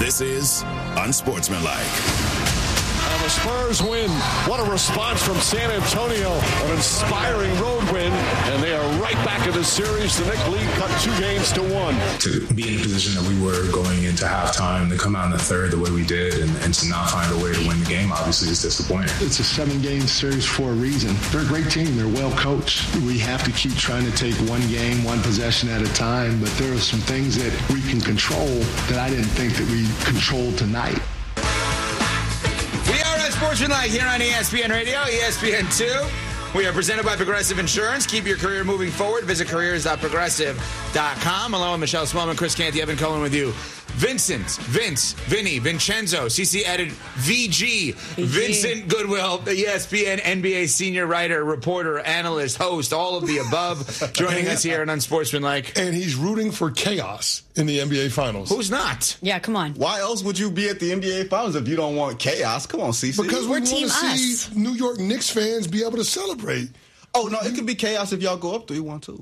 This is Unsportsmanlike. And the Spurs win. What a response from San Antonio. An inspiring road win. And they are right back in the series. The Knicks lead cut 2-1. To be in the position that we were going into halftime, to come out in the third the way we did, and to not find a way to win the game, obviously, is disappointing. It's a 7-game series for a reason. They're a great team. They're well coached. We have to keep trying to take one game, one possession at a time. But there are some things that we can control that I didn't think that we controlled tonight. Unsportsmanlike here on ESPN Radio, ESPN2. We are presented by Progressive Insurance. Keep your career moving forward. Visit careers.progressive.com. Along with Michelle Smallman, Chris Canty, Evan Cohen with you. Vincent, Vince, Vinny, Vincenzo, CC added VG, Vincent Goodwill, the ESPN NBA senior writer, reporter, analyst, host, all of the above, joining us here on Unsportsmanlike. And he's rooting for chaos in the NBA Finals. Who's not? Yeah, come on. Why else would you be at the NBA Finals if you don't want chaos? Come on, CC. Because we want to Team see Us. New York Knicks fans be able to celebrate. Oh, no, it could be chaos if y'all go up 3-1-2.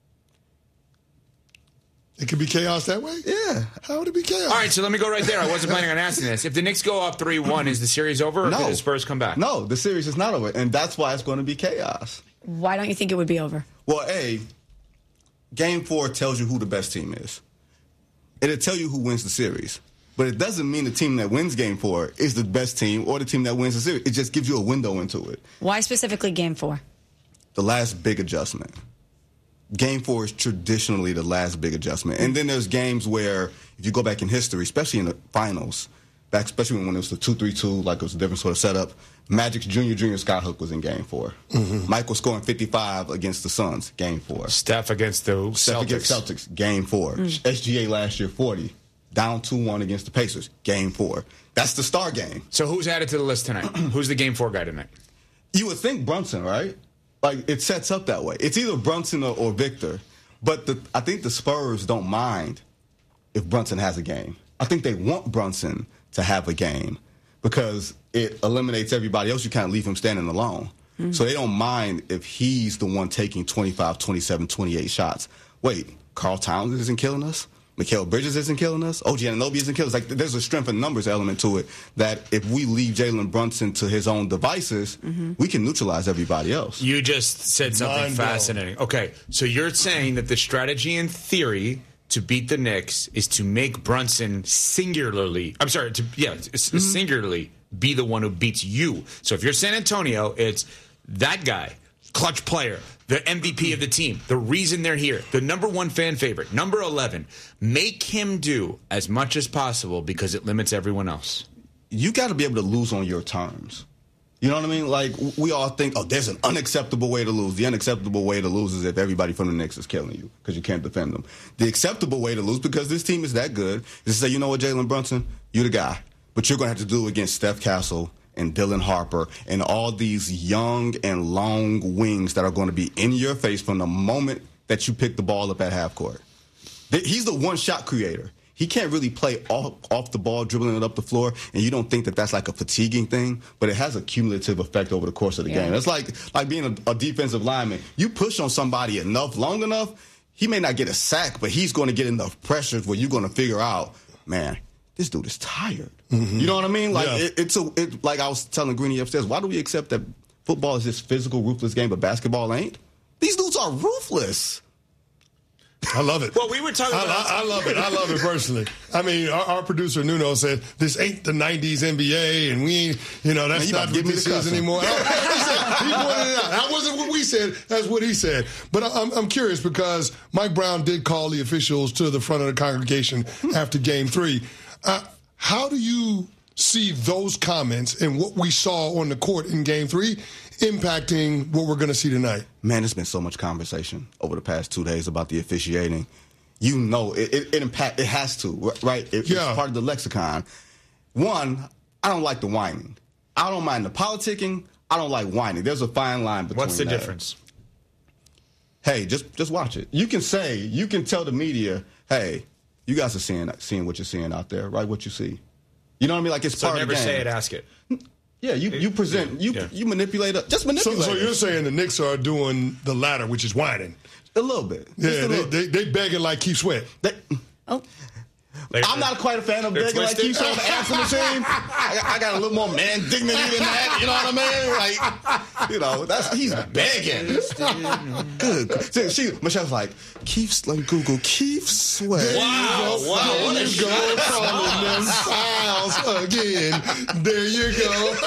It could be chaos that way? Yeah. How would it be chaos? All right, so let me go right there. I wasn't planning on asking this. If the Knicks go up 3-1, is the series over, or No. do the Spurs come back? No, the series is not over, and that's why it's going to be chaos. Why don't you think it would be over? Well, Game 4 tells you who the best team is. It'll tell you who wins the series. But it doesn't mean the team that wins Game 4 is the best team or the team that wins the series. It just gives you a window into it. Why specifically Game 4? The last big adjustment. Game 4 is traditionally the last big adjustment. And then there's games where, if you go back in history, especially in the finals, back especially when it was the 2-3-2, like it was a different sort of setup, Magic's junior Scott Hook was in Game 4. Mm-hmm. Michael scoring 55 against the Suns, Game 4. Steph against the Celtics. Steph against Celtics, Game 4. SGA last year, 40. Down 2-1 against the Pacers, Game 4. That's the star game. So who's added to the list tonight? Who's the Game 4 guy tonight? You would think Brunson, right? Like, it sets up that way. It's either Brunson or Victor. But I think the Spurs don't mind if Brunson has a game. I think they want Brunson to have a game because it eliminates everybody else. You kind of leave him standing alone. Mm-hmm. So they don't mind if he's the one taking 25, 27, 28 shots. Wait, Karl Towns isn't killing us? Mikal Bridges isn't killing us. OG Anunoby isn't killing us. Like, there's a strength in numbers element to it that if we leave Jalen Brunson to his own devices, we can neutralize everybody else. You just said something fascinating. Okay, so you're saying that the strategy in theory to beat the Knicks is to make Brunson singularly be the one who beats you. So if you're San Antonio, it's that guy, clutch player, the MVP of the team, the reason they're here, the number 1 fan favorite, number 11. Make him do as much as possible because it limits everyone else. You got to be able to lose on your terms. You know what I mean? Like, we all think, there's an unacceptable way to lose. The unacceptable way to lose is if everybody from the Knicks is killing you because you can't defend them. The acceptable way to lose, because this team is that good, is to say, you know what, Jalen Brunson, you're the guy. But you're going to have to do it against Steph Castle and Dylan Harper and all these young and long wings that are going to be in your face from the moment that you pick the ball up at half court. He's the one-shot creator. He can't really play off the ball, dribbling it up the floor, and you don't think that that's like a fatiguing thing, but it has a cumulative effect over the course of the game. It's like being a defensive lineman. You push on somebody long enough, he may not get a sack, but he's going to get enough pressure where you're going to figure out, man, this dude is tired. Mm-hmm. You know what I mean? Like, it's like I was telling Greeny upstairs, why do we accept that football is this physical, ruthless game, but basketball ain't? These dudes are ruthless. I love it. Well, we were talking about... I love it. I love it personally. I mean, our producer, Nuno, said, this ain't the 90s NBA, and we ain't, that's not what this is anymore. He pointed it out. That wasn't what we said. That's what he said. But I'm curious because Mike Brown did call the officials to the front of the congregation after Game 3. How do you see those comments and what we saw on the court in Game 3 impacting what we're going to see tonight? Man, there's been so much conversation over the past 2 days about the officiating. You know, it has to, right? It's part of the lexicon. One, I don't like the whining. I don't mind the politicking. I don't like whining. There's a fine line between What's the difference? Hey, just watch it. You can tell the media, hey, you guys are seeing what you're seeing out there, right? What you see. You know what I mean? Like, it's part of the game. So never say it, ask it. Yeah, you present, you manipulate it. Just manipulate So you're saying the Knicks are doing the latter, which is whining. A little bit. Yeah, they begging like Keith Sweat. I'm not quite a fan of begging like Keith's on the answer machine. I got a little more man dignity than that. You know what I mean? Like, he's begging. Good. Michelle's like, Keith's, let me Google Keith Sweat. Wow. What a go calling them fouls again. There you go.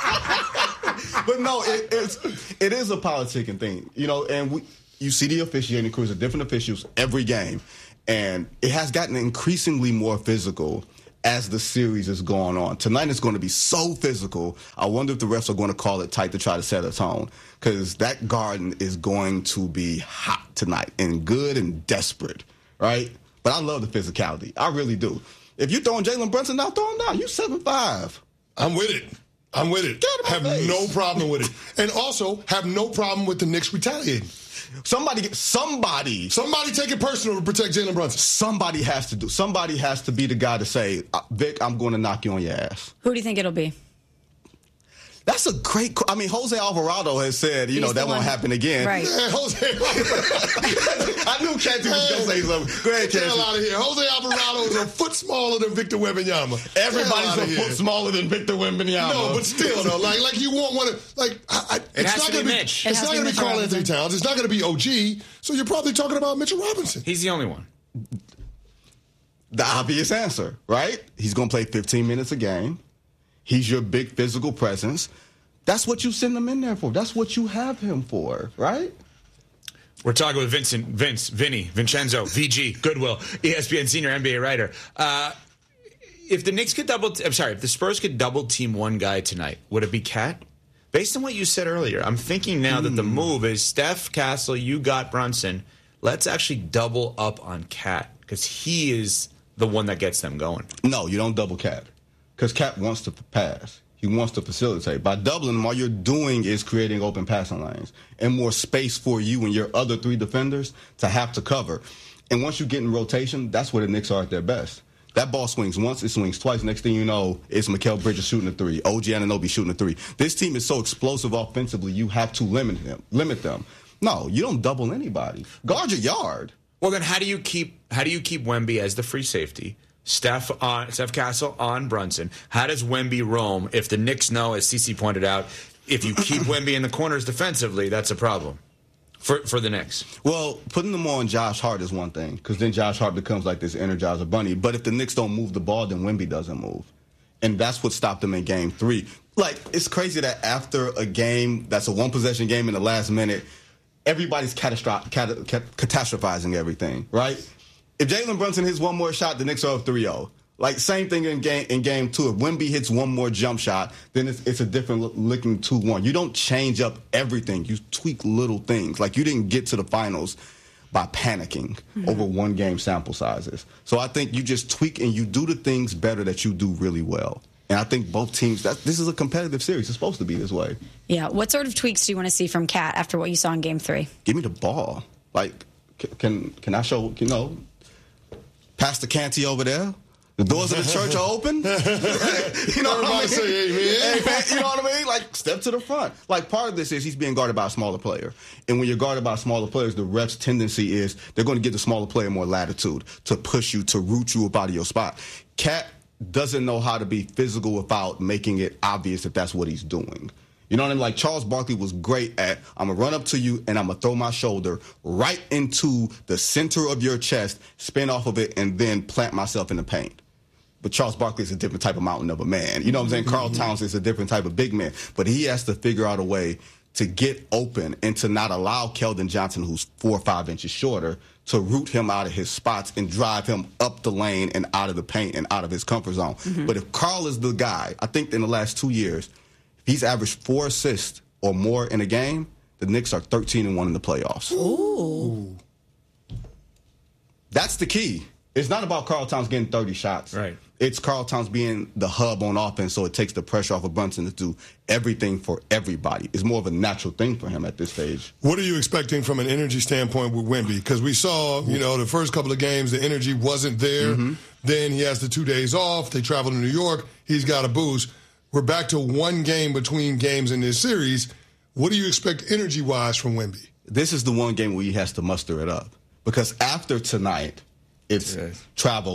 But no, it is a politicking thing. And you see the officiating crews of different officials every game. And it has gotten increasingly more physical as the series is going on. Tonight it's going to be so physical. I wonder if the refs are going to call it tight to try to set a tone, because that Garden is going to be hot tonight and good and desperate, right? But I love the physicality. I really do. If you're throwing Jalen Brunson out, throw him down. You 7'5". I'm with it. Have no problem with it. And also have no problem with the Knicks retaliating. Somebody take it personal to protect Jalen Brunson. Somebody has to be the guy to say, Vic, I'm going to knock you on your ass. Who do you think it'll be? That's a great. Jose Alvarado has said, that won't happen again. Right. Yeah, Jose. I knew Canty was going to say something. Go ahead, Canty. Get out of here. Jose Alvarado is a foot smaller than Victor Wembanyama. Everybody's a foot smaller than Victor Wembanyama. No, but still, though, like you want one. It's not going to be Mitch. It's not going to be Karl Anthony Towns. It's not going to be OG. So you're probably talking about Mitchell Robinson. He's the only one. The obvious answer, right? He's going to play 15 minutes a game. He's your big physical presence. That's what you send him in there for. That's what you have him for, right? We're talking with Vincenzo, VG, Goodwill, ESPN senior NBA writer. If the Spurs could double team one guy tonight, would it be Cat? Based on what you said earlier, I'm thinking now that the move is Steph, Castle, you got Brunson. Let's actually double up on Cat, because he is the one that gets them going. No, you don't double Cat, because Cat wants to pass. He wants to facilitate. By doubling him, all you're doing is creating open passing lanes and more space for you and your other three defenders to have to cover. And once you get in rotation, that's where the Knicks are at their best. That ball swings once, it swings twice. Next thing you know, it's Mikal Bridges shooting a three, OG Anunoby shooting a three. This team is so explosive offensively, you have to limit them. No, you don't double anybody. Guard your yard. Well, then how do you keep Wemby as the free safety? Steph Castle on Brunson. How does Wemby roam? If the Knicks know, as CeCe pointed out, if you keep Wemby in the corners defensively, that's a problem for the Knicks. Well, putting them on Josh Hart is one thing, because then Josh Hart becomes like this Energizer Bunny. But if the Knicks don't move the ball, then Wemby doesn't move. And that's what stopped them in Game 3. Like, it's crazy that after a game that's a one-possession game in the last minute, everybody's catastrophizing everything, right? If Jalen Brunson hits one more shot, the Knicks are up 3-0. Like, same thing in game 2. If Wemby hits one more jump shot, then it's a different looking 2-1. You don't change up everything. You tweak little things. Like, you didn't get to the finals by panicking over one game sample sizes. So I think you just tweak and you do the things better that you do really well. And I think both teams, this is a competitive series. It's supposed to be this way. Yeah. What sort of tweaks do you want to see from Cat after what you saw in Game 3? Give me the ball. Like, can I show, Pastor Canty over there? The doors of the church are open. You know what I mean? Say amen. You know what I mean? Like, step to the front. Like, part of this is he's being guarded by a smaller player. And when you're guarded by smaller players, the ref's tendency is they're going to give the smaller player more latitude to push you, to root you up out of your spot. Cat doesn't know how to be physical without making it obvious that that's what he's doing. You know what I mean? Like, Charles Barkley was great at, I'm going to run up to you and I'm going to throw my shoulder right into the center of your chest, spin off of it, and then plant myself in the paint. But Charles Barkley is a different type of mountain of a man. You know what I'm saying? Karl Towns is a different type of big man. But he has to figure out a way to get open and to not allow Keldon Johnson, who's 4 or 5 inches shorter, to root him out of his spots and drive him up the lane and out of the paint and out of his comfort zone. But if Karl is the guy, I think in the last 2 years, he's averaged 4 assists or more in a game, the Knicks are 13-1 in the playoffs. Ooh. That's the key. It's not about Karl Towns getting 30 shots. Right. It's Karl Towns being the hub on offense, so it takes the pressure off of Brunson to do everything for everybody. It's more of a natural thing for him at this stage. What are you expecting from an energy standpoint with Wemby? Because we saw, the first couple of games, the energy wasn't there. Then he has the 2 days off. They travel to New York. He's got a boost. We're back to one game between games in this series. What do you expect energy-wise from Wemby? This is the one game where he has to muster it up. Because after tonight, it's travel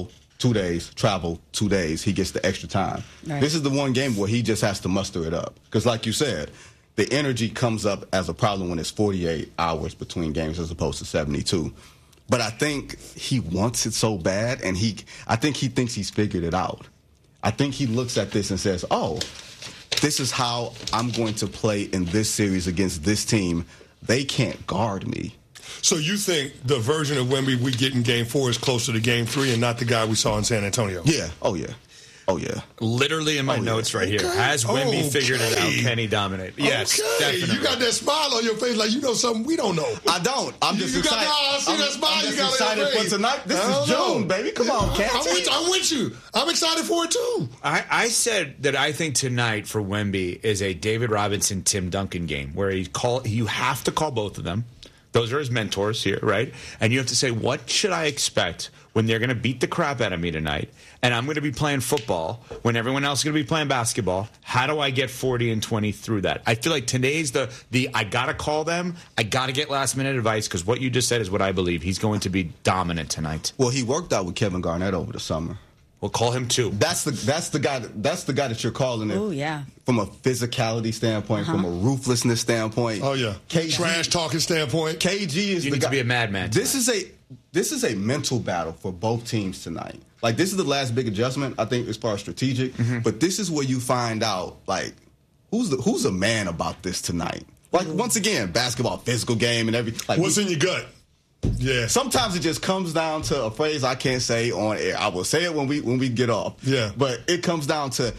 2 days, travel 2 days, he gets the extra time. Right. This is the one game where he just has to muster it up. Because like you said, the energy comes up as a problem when it's 48 hours between games as opposed to 72. But I think he wants it so bad, and I think he thinks he's figured it out. I think he looks at this and says, oh, this is how I'm going to play in this series against this team. They can't guard me. So you think the version of Wemby we get in Game 4 is closer to Game 3 and not the guy we saw in San Antonio? Yeah. Oh, yeah. Oh, yeah. Literally in my notes right here. Has Wemby figured it out? Can he dominate? Yes, definitely. You got that smile on your face like you know something we don't know. I don't. I'm just excited. I see that smile you got on your face. For tonight. This is June, baby. Come on, Cat. I'm with you. I'm excited for it, too. I said that I think tonight for Wemby is a David Robinson, Tim Duncan game where you have to call both of them. Those are his mentors here, right? And you have to say, what should I expect when they're going to beat the crap out of me tonight, and I'm going to be playing football when everyone else is going to be playing basketball? How do I get 40 and 20 through that? I feel like today's the I got to call them. I got to get last-minute advice because what you just said is what I believe. He's going to be dominant tonight. Well, he worked out with Kevin Garnett over the summer. We'll call him too. That's the guy that you're calling it. Oh yeah. From a physicality standpoint, from a ruthlessness standpoint. Oh yeah. Trash talking standpoint. KG is you the need guy. To be a madman. This is a mental battle for both teams tonight. Like this is the last big adjustment I think as far as strategic. Mm-hmm. But this is where you find out like who's a man about this tonight. Like once again, basketball, physical game, and everything. Like, what's in your gut? Yeah. Sometimes it just comes down to a phrase I can't say on air. I will say it when we get off. Yeah. But it comes down to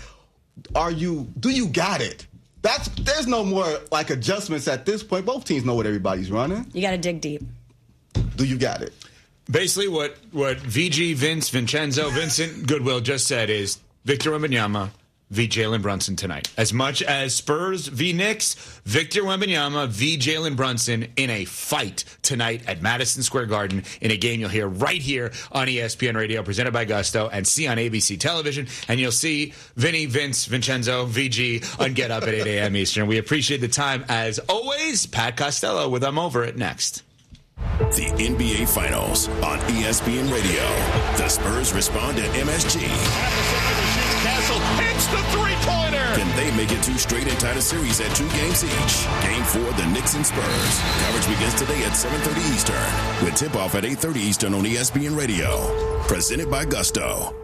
do you got it? There's no more like adjustments at this point. Both teams know what everybody's running. You got to dig deep. Do you got it? Basically what VG, Vincenzo, Vincent Goodwill just said is Victor Wembanyama v. Jalen Brunson tonight. As much as Spurs v. Knicks, Victor Wembanyama v. Jalen Brunson in a fight tonight at Madison Square Garden in a game you'll hear right here on ESPN Radio, presented by Gusto, and see on ABC Television. And you'll see Vinny, Vince, Vincenzo, VG on Get Up at 8 a.m. Eastern. We appreciate the time. As always, Pat Costello with I'm Over It next. The NBA Finals on ESPN Radio. The Spurs respond to MSG. Castle hits the three-pointer. Can they make it 2 straight and tie the series at 2 games each? Game 4, the Knicks and Spurs. Coverage begins today at 7:30 Eastern. With tip-off at 8:30 Eastern on ESPN Radio. Presented by Gusto.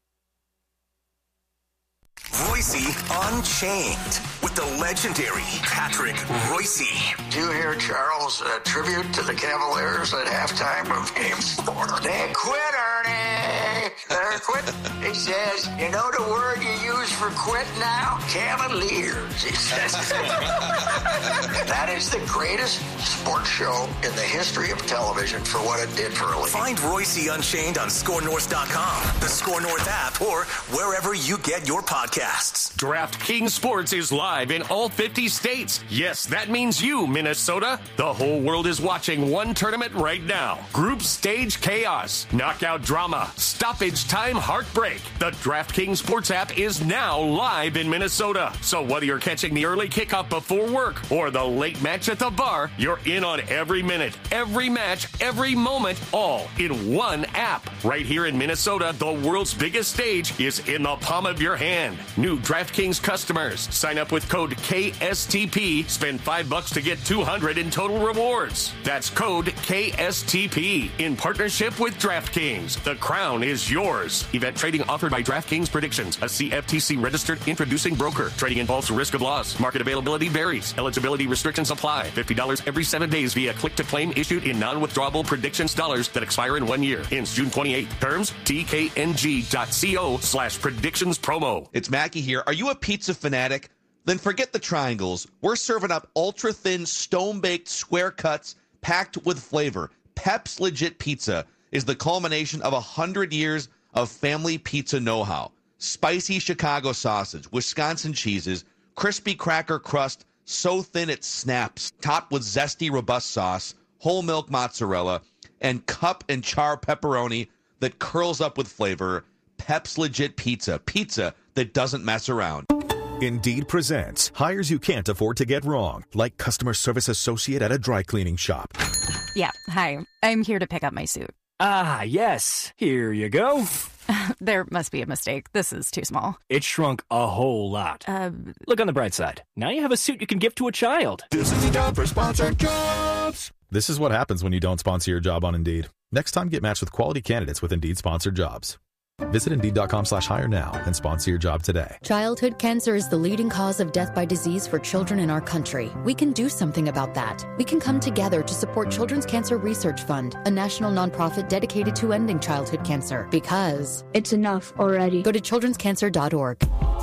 Royce Unchained with the legendary Patrick Royce. Did you hear Charles' tribute to the Cavaliers at halftime of Game 4? They quit, Ernie. They're quit. He says, you know the word you use for quit now? Cavaliers, he says. That is the greatest sports show in the history of television for what it did for a league. Find Royce Unchained on ScoreNorth.com, the Score North app, or wherever you get your podcasts. DraftKings Sports is live in all 50 states. Yes, that means you, Minnesota. The whole world is watching one tournament right now. Group stage chaos, knockout drama, stoppage time heartbreak. The DraftKings Sports app is now live in Minnesota. So whether you're catching the early kickoff before work or the late match at the bar, you're in on every minute, every match, every moment, all in one app. Right here in Minnesota, the world's biggest stage is in the palm of your hand. New DraftKings customers, sign up with code KSTP, spend $5 to get $200 in total rewards. That's code KSTP in partnership with DraftKings. The crown is yours. Event trading offered by DraftKings Predictions, a CFTC registered introducing broker. Trading involves risk of loss. Market availability varies. Eligibility restrictions apply. $50 every 7 days via click-to-claim issued in non-withdrawable predictions dollars that expire in 1 year. Ends June 28th. Terms, tkng.co/predictions promo. It's Mackie here. Are you a pizza fanatic? Then forget the triangles. We're serving up ultra-thin, stone-baked square cuts packed with flavor. Pep's Legit Pizza is the culmination of 100 years of family pizza know-how. Spicy Chicago sausage, Wisconsin cheeses, crispy cracker crust, so thin it snaps, topped with zesty, robust sauce, whole milk mozzarella, and cup and char pepperoni that curls up with flavor. Pep's Legit Pizza. Pizza that doesn't mess around. Indeed presents hires you can't afford to get wrong, like customer service associate at a dry cleaning shop. Yeah, hi. I'm here to pick up my suit. Ah, yes. Here you go. There must be a mistake. This is too small. It shrunk a whole lot. Look on the bright side. Now you have a suit you can give to a child. This is time for Sponsored Jobs. This is what happens when you don't sponsor your job on Indeed. Next time, get matched with quality candidates with Indeed sponsored jobs. Visit Indeed.com/hire now and sponsor your job today. Childhood cancer is the leading cause of death by disease for children in our country. We can do something about that. We can come together to support Children's Cancer Research Fund, a national nonprofit dedicated to ending childhood cancer. Because it's enough already. Go to childrenscancer.org.